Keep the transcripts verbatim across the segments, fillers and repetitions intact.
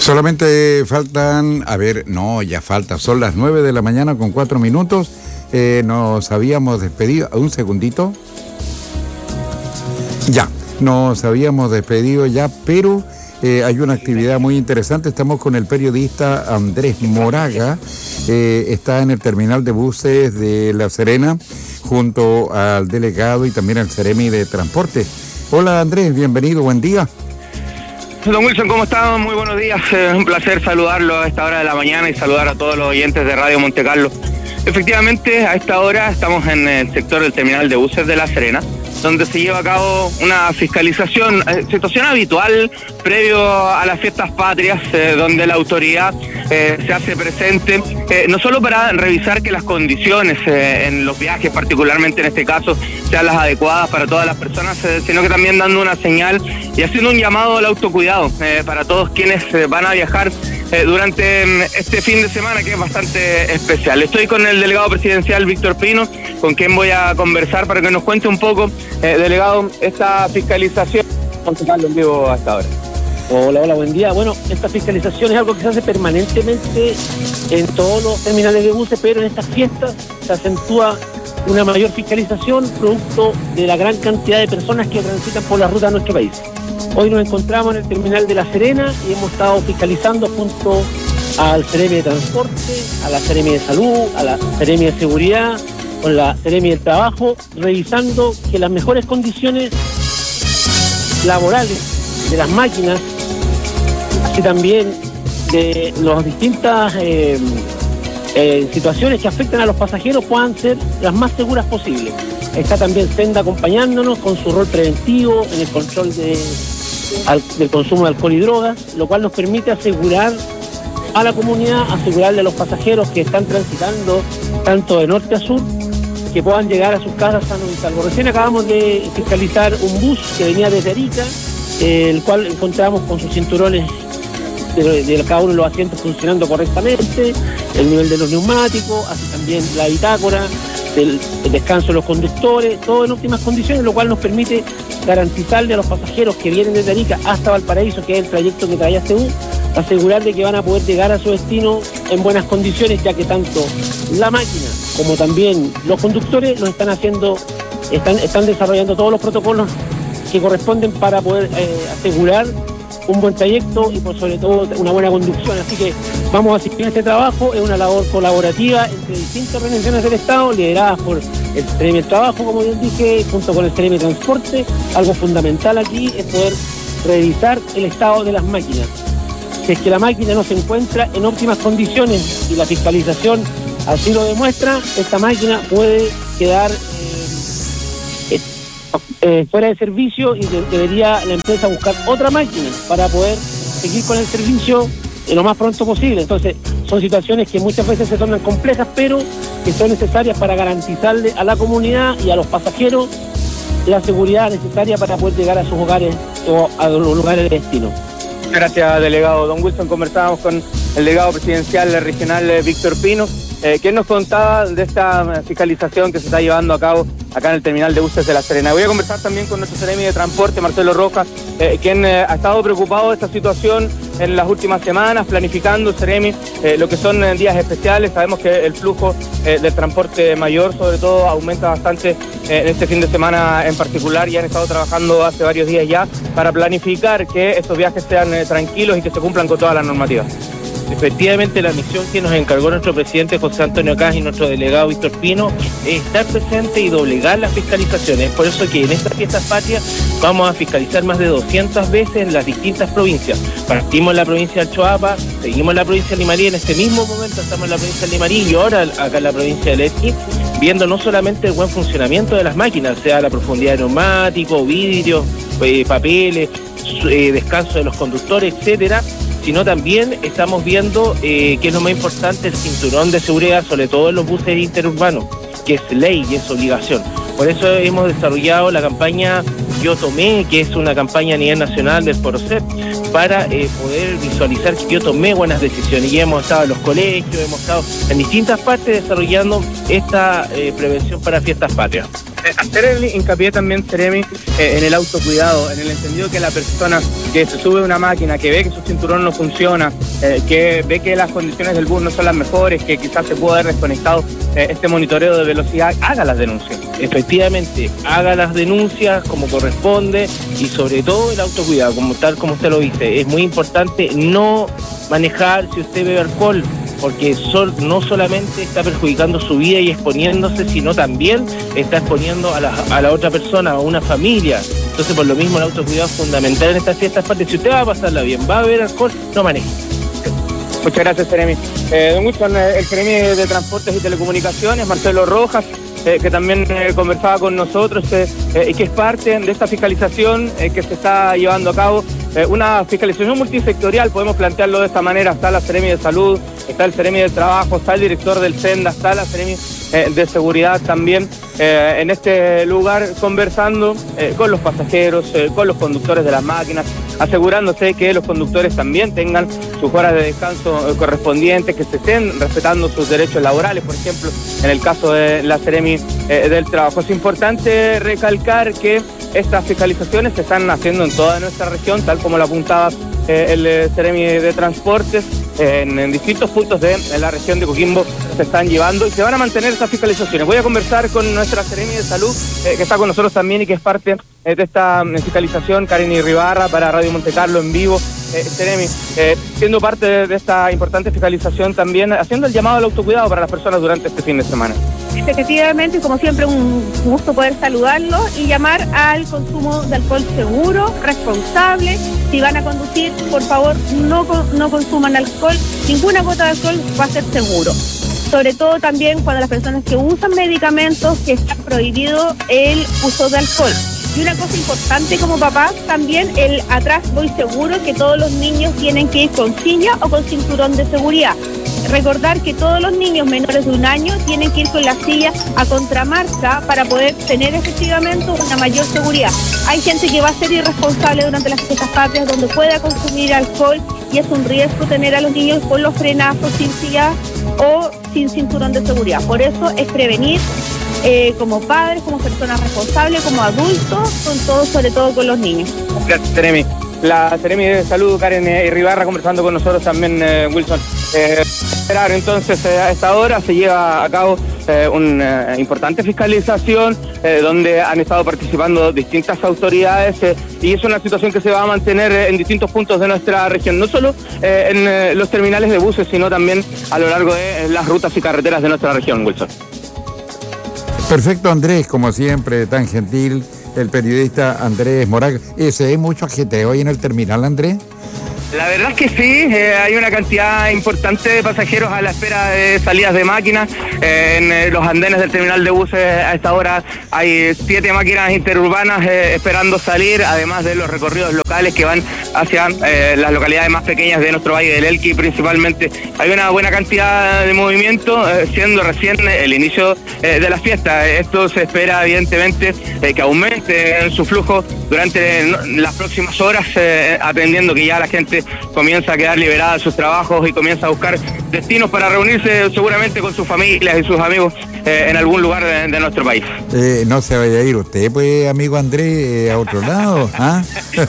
Solamente faltan, a ver, no, ya falta, son las nueve de la mañana con cuatro minutos. Eh, nos habíamos despedido, un segundito. Ya, nos habíamos despedido ya, pero eh, hay una actividad muy interesante. Estamos con el periodista Andrés Moraga, eh, está en el terminal de buses de La Serena, junto al delegado y también al Ceremi de Transporte. Hola Andrés, bienvenido, buen día. Don Wilson, ¿cómo están? Muy buenos días. Eh, un placer saludarlo a esta hora de la mañana y saludar a todos los oyentes de Radio Monte Carlo. Efectivamente, a esta hora estamos en el sector del terminal de buses de La Serena, donde se lleva a cabo una fiscalización, eh, situación habitual previo a las fiestas patrias, eh, donde la autoridad eh, se hace presente, eh, no solo para revisar que las condiciones eh, en los viajes, particularmente en este caso, sean las adecuadas para todas las personas, eh, sino que también dando una señal y haciendo un llamado al autocuidado eh, para todos quienes eh, van a viajar eh, durante eh, este fin de semana, que es bastante especial. Estoy con el delegado presidencial Víctor Pino, con quien voy a conversar para que nos cuente un poco, eh, delegado, esta fiscalización. Monte Carlo en vivo hasta ahora. Hola, hola, buen día. Bueno, esta fiscalización es algo que se hace permanentemente en todos los terminales de buses, pero en estas fiestas se acentúa una mayor fiscalización producto de la gran cantidad de personas que transitan por la ruta de nuestro país. Hoy nos encontramos en el terminal de La Serena y hemos estado fiscalizando junto al Ceremi de Transporte, a la Ceremi de Salud, a la Ceremi de Seguridad, con la Ceremi del Trabajo, revisando que las mejores condiciones laborales de las máquinas, así también de las distintas eh, eh, situaciones que afectan a los pasajeros, puedan ser las más seguras posibles. Está también Senda acompañándonos con su rol preventivo en el control de, al, del consumo de alcohol y drogas, lo cual nos permite asegurar a la comunidad, asegurarle a los pasajeros que están transitando tanto de norte a sur, que puedan llegar a sus casas sanos y salvos. Recién acabamos de fiscalizar un bus que venía desde Arica, eh, el cual encontramos con sus cinturones de, de cada uno de los asientos funcionando correctamente, el nivel de los neumáticos, así también la bitácora, del el descanso de los conductores, todo en óptimas condiciones, lo cual nos permite garantizarle a los pasajeros que vienen desde Arica hasta Valparaíso, que es el trayecto que traía este bus, asegurar de que van a poder llegar a su destino en buenas condiciones, ya que tanto la máquina como también los conductores lo están haciendo, están, están desarrollando todos los protocolos que corresponden para poder eh, asegurar un buen trayecto y por sobre todo una buena conducción. Así que vamos a asistir a este trabajo, es una labor colaborativa entre distintas organizaciones del Estado, lideradas por el Ceremi del Trabajo, como bien dije, junto con el Ceremi de Transporte. Algo fundamental aquí es poder revisar el estado de las máquinas. Si es que la máquina no se encuentra en óptimas condiciones y la fiscalización así lo demuestra, esta máquina puede quedar eh, eh, fuera de servicio y de, debería la empresa buscar otra máquina para poder seguir con el servicio eh, lo más pronto posible. Entonces, son situaciones que muchas veces se tornan complejas, pero que son necesarias para garantizarle a la comunidad y a los pasajeros la seguridad necesaria para poder llegar a sus hogares o a los lugares de destino. Gracias, delegado. Don Wilson, conversábamos con el delegado presidencial regional Víctor Pino, eh, quien nos contaba de esta fiscalización que se está llevando a cabo acá en el terminal de buses de La Serena. Voy a conversar también con nuestro Ceremi de Transporte, Marcelo Rojas, eh, quien eh, ha estado preocupado de esta situación en las últimas semanas, planificando, Ceremi, eh, lo que son eh, días especiales. Sabemos que el flujo eh, del transporte mayor, sobre todo, aumenta bastante eh, en este fin de semana en particular, y han estado trabajando hace varios días ya para planificar que estos viajes sean eh, tranquilos y que se cumplan con todas las normativas. Efectivamente, la misión que nos encargó nuestro presidente José Antonio Caz y nuestro delegado Víctor Pino es estar presente y doblegar las fiscalizaciones. Por eso que en estas fiestas patrias vamos a fiscalizar más de doscientas veces en las distintas provincias. Partimos en la provincia de Choapa, seguimos en la provincia de Limarí, en este mismo momento estamos en la provincia de Limarí y ahora acá en la provincia de Leti, viendo no solamente el buen funcionamiento de las máquinas, sea la profundidad de neumáticos, vidrios, eh, papeles, eh, descanso de los conductores, etcétera, sino también estamos viendo, eh, que es lo más importante, el cinturón de seguridad, sobre todo en los buses interurbanos, que es ley y es obligación. Por eso hemos desarrollado la campaña Yo Tomé, que es una campaña a nivel nacional del Forocep, para eh, poder visualizar que yo tomé buenas decisiones. Y hemos estado en los colegios, hemos estado en distintas partes desarrollando esta eh, prevención para fiestas patrias. hacer el hincapié también, Seremi, eh, en el autocuidado, en el entendido que la persona que se sube a una máquina, que ve que su cinturón no funciona, eh, que ve que las condiciones del bus no son las mejores, que quizás se pudo haber desconectado eh, este monitoreo de velocidad, haga las denuncias. Efectivamente, haga las denuncias como corresponde y sobre todo el autocuidado, como tal como usted lo dice. Es muy importante no manejar si usted bebe alcohol, porque sol, no solamente está perjudicando su vida y exponiéndose, sino también está exponiendo a la, a la otra persona, a una familia. Entonces, por lo mismo, el autocuidado es fundamental en estas fiestas patrias. Si usted va a pasarla bien, va a beber alcohol, no maneje. Muchas gracias, Seremi. Eh, don Wilson, el Seremi de Transportes y Telecomunicaciones, Marcelo Rojas, eh, que también eh, conversaba con nosotros eh, eh, y que es parte de esta fiscalización eh, que se está llevando a cabo. Eh, una fiscalización multisectorial, podemos plantearlo de esta manera. Está la Seremi de Salud, está el Seremi del Trabajo, está el director del Senda, está la Seremi eh, de Seguridad también eh, en este lugar, conversando eh, con los pasajeros, eh, con los conductores de las máquinas, asegurándose que los conductores también tengan sus horas de descanso eh, correspondientes, que se estén respetando sus derechos laborales, por ejemplo, en el caso de la Seremi eh, del Trabajo. Es importante recalcar que estas fiscalizaciones se están haciendo en toda nuestra región, tal como lo apuntaba eh, el eh, Seremi de Transportes. En, en distintos puntos de en la región de Coquimbo se están llevando y se van a mantener estas fiscalizaciones. Voy a conversar con nuestra Seremi de Salud, eh, que está con nosotros también y que es parte eh, de esta eh, fiscalización, Karen Irribarra, para Radio Montecarlo en vivo. Eh, Seremi, eh, siendo parte de, de esta importante fiscalización también, haciendo el llamado al autocuidado para las personas durante este fin de semana. Efectivamente, como siempre, un gusto poder saludarlo y llamar al consumo de alcohol seguro, responsable. Si van a conducir, por favor, no, no consuman alcohol. Ninguna gota de alcohol va a ser seguro. Sobre todo también cuando las personas que usan medicamentos, que está prohibido el uso de alcohol. Y una cosa importante como papás, también el atrás voy seguro, que todos los niños tienen que ir con silla o con cinturón de seguridad. Recordar que todos los niños menores de un año tienen que ir con la silla a contramarcha para poder tener efectivamente una mayor seguridad. Hay gente que va a ser irresponsable durante las fiestas patrias, donde pueda consumir alcohol, y es un riesgo tener a los niños con los frenazos sin silla o sin cinturón de seguridad. Por eso es prevenir eh, como padres, como personas responsables, como adultos, con todo, sobre todo con los niños. Gracias, Seremi. La Seremi de Salud, Karen Irribarra, conversando con nosotros también, eh, Wilson. Eh, esperar entonces eh, a esta hora se lleva a cabo eh, una eh, importante fiscalización eh, donde han estado participando distintas autoridades eh, y es una situación que se va a mantener eh, en distintos puntos de nuestra región, no solo eh, en eh, los terminales de buses, sino también a lo largo de eh, las rutas y carreteras de nuestra región, Wilson. Perfecto, Andrés, como siempre, tan gentil, el periodista Andrés Moraga. Eh, ¿Se ve mucho ajeteo hoy en el terminal, Andrés? La verdad es que sí, eh, hay una cantidad importante de pasajeros a la espera de salidas de máquinas. Eh, en eh, los andenes del terminal de buses a esta hora hay siete máquinas interurbanas eh, esperando salir, además de los recorridos locales que van hacia eh, las localidades más pequeñas de nuestro Valle del Elqui principalmente. Hay una buena cantidad de movimiento, eh, siendo recién el inicio eh, de la fiesta. Esto se espera evidentemente eh, que aumente en su flujo durante las próximas horas, eh, atendiendo que ya la gente comienza a quedar liberada de sus trabajos y comienza a buscar destinos para reunirse seguramente con sus familias y sus amigos eh, en algún lugar de, de nuestro país. Eh, no se vaya a ir usted, pues, amigo Andrés, eh, a otro lado, ¿ah?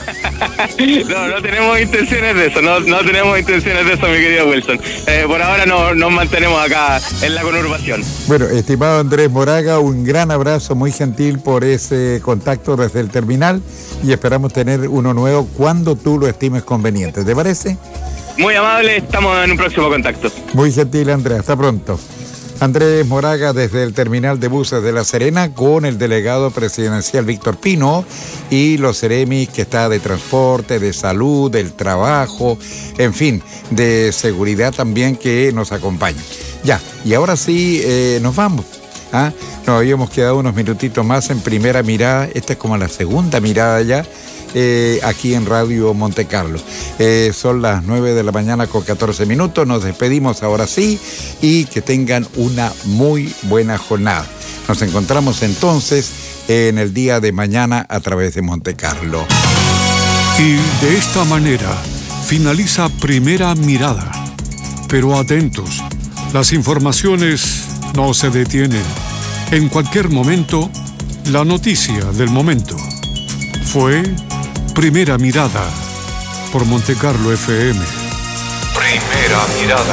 No, no tenemos intenciones de eso, no, no tenemos intenciones de eso, mi querido Wilson. Eh, por ahora no, nos mantenemos acá en la conurbación. Bueno, estimado Andrés Moraga, un gran abrazo, muy gentil por ese contacto desde el terminal y esperamos tener uno nuevo cuando tú lo estimes conveniente. ¿Te parece? Muy amable, estamos en un próximo contacto. Muy gentil, Andrés, hasta pronto. Andrés Moraga desde el terminal de buses de La Serena con el delegado presidencial Víctor Pino y los seremis que está de transporte, de salud, del trabajo, en fin, de seguridad también que nos acompañan. Ya, y ahora sí eh, nos vamos. ¿Ah? Nos habíamos quedado unos minutitos más en Primera Mirada, esta es como la segunda mirada ya. Eh, aquí en Radio Montecarlo. Eh, son las nueve de la mañana con catorce minutos. Nos despedimos ahora sí y que tengan una muy buena jornada. Nos encontramos entonces en el día de mañana a través de Montecarlo. Y de esta manera finaliza Primera Mirada. Pero atentos, las informaciones no se detienen. En cualquier momento La noticia del momento fue Primera Mirada por Montecarlo F M. Primera Mirada.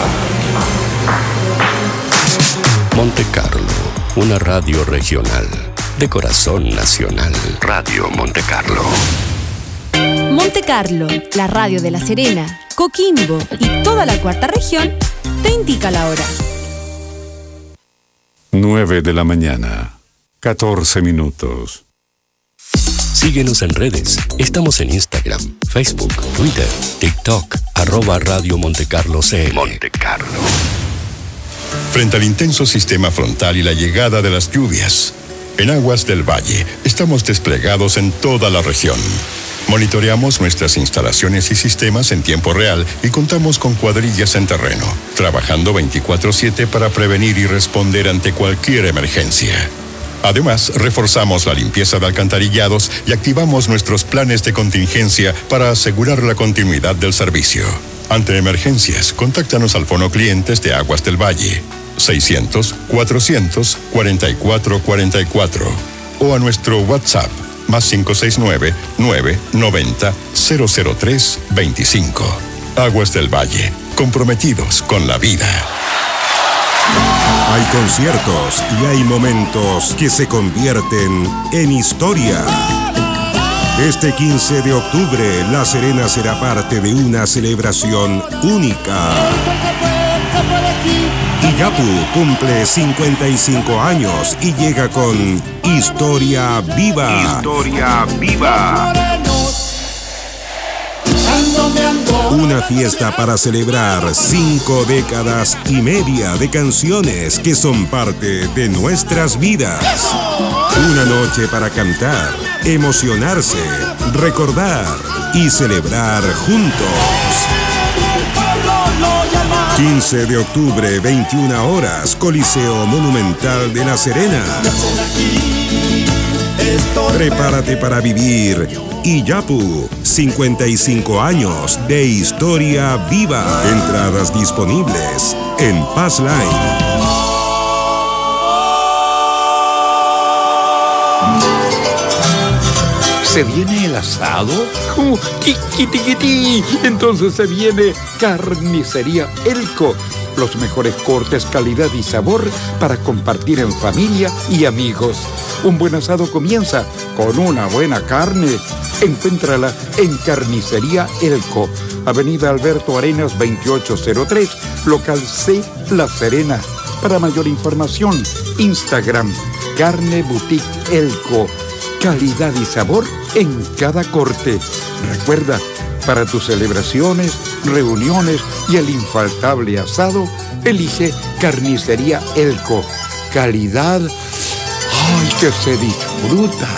Montecarlo, una radio regional de corazón nacional. Radio Montecarlo. Montecarlo, la radio de La Serena, Coquimbo y toda la cuarta región, te indica la hora. nueve de la mañana, catorce minutos. Síguenos en redes. Estamos en Instagram, Facebook, Twitter, TikTok, arroba Radio Montecarlo C. Montecarlo. Frente al intenso sistema frontal y la llegada de las lluvias, en Aguas del Valle estamos desplegados en toda la región. Monitoreamos nuestras instalaciones y sistemas en tiempo real y contamos con cuadrillas en terreno, trabajando veinticuatro siete para prevenir y responder ante cualquier emergencia. Además, reforzamos la limpieza de alcantarillados y activamos nuestros planes de contingencia para asegurar la continuidad del servicio. Ante emergencias, contáctanos al Fono Clientes de Aguas del Valle, seiscientos, cuatrocientos, cuarenta y cuatro cuarenta y cuatro, o a nuestro WhatsApp, más cinco seis nueve, nueve noventa, cero cero tres, veinticinco. Aguas del Valle, comprometidos con la vida. Hay conciertos y hay momentos que se convierten en historia. Este quince de octubre, La Serena será parte de una celebración única. Iyapu cumple cincuenta y cinco años y llega con Historia Viva. Historia Viva. Una fiesta para celebrar cinco décadas y media de canciones que son parte de nuestras vidas. Una noche para cantar, emocionarse, recordar y celebrar juntos. quince de octubre, veintiuna horas, Coliseo Monumental de La Serena. Prepárate para vivir Iyapu, cincuenta y cinco años de historia viva. Entradas disponibles en Passline. ¿Se viene el asado? ¡Uh, ¡Tiquitiquití! Entonces se viene Carnicería Elco. Los mejores cortes, calidad y sabor para compartir en familia y amigos. Un buen asado comienza con una buena carne. Encuéntrala en Carnicería Elco, Avenida Alberto Arenas veintiocho cero tres, local C, La Serena. Para mayor información, Instagram, Carne Boutique Elco. Calidad y sabor en cada corte. Recuerda, para tus celebraciones, reuniones y el infaltable asado, elige Carnicería Elco. Calidad, ¡ay, que se disfruta!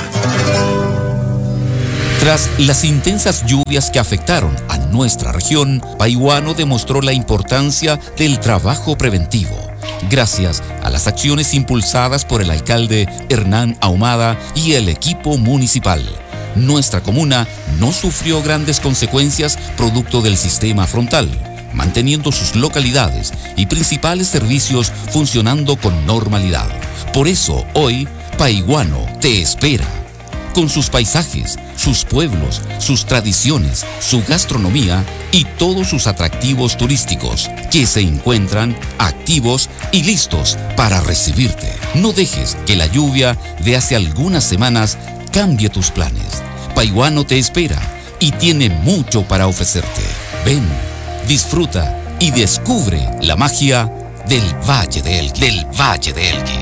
Tras las intensas lluvias que afectaron a nuestra región, Paihuano demostró la importancia del trabajo preventivo. Gracias a las acciones impulsadas por el alcalde Hernán Ahumada y el equipo municipal, nuestra comuna no sufrió grandes consecuencias producto del sistema frontal, manteniendo sus localidades y principales servicios funcionando con normalidad. Por eso, hoy, Paihuano te espera. Con sus paisajes, sus pueblos, sus tradiciones, su gastronomía y todos sus atractivos turísticos que se encuentran activos y listos para recibirte. No dejes que la lluvia de hace algunas semanas cambie tus planes. Paihuano te espera y tiene mucho para ofrecerte. Ven, disfruta y descubre la magia del Valle de Elqui. Del Valle de Elqui.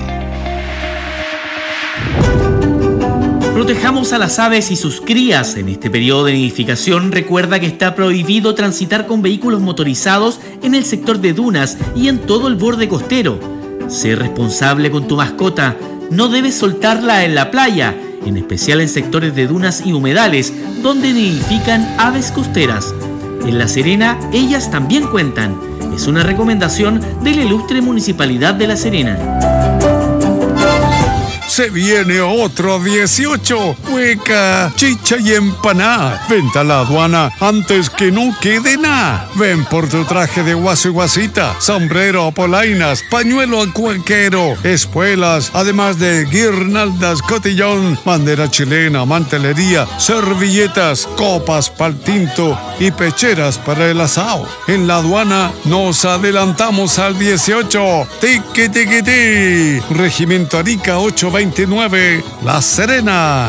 Protejamos a las aves y sus crías. En este periodo de nidificación, recuerda que está prohibido transitar con vehículos motorizados en el sector de dunas y en todo el borde costero. Sé responsable con tu mascota. No debes soltarla en la playa, en especial en sectores de dunas y humedales, donde nidifican aves costeras. En La Serena, ellas también cuentan. Es una recomendación de la ilustre Municipalidad de La Serena. Se viene otro dieciocho. Cueca, chicha y empaná. Venta a la aduana antes que no quede nada. Ven por tu traje de guaso y guasita, sombrero, polainas, pañuelo cuequero, espuelas, además de guirnaldas, cotillón, bandera chilena, mantelería, servilletas, copas pa'l tinto y pecheras para el asado. En la aduana nos adelantamos al dieciocho. Tiqui tiqui ti. Regimiento Arica ocho veintinueve, La Serena.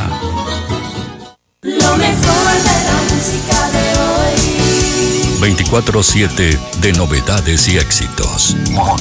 Lo mejor de la música de hoy. veinticuatro siete de novedades y éxitos.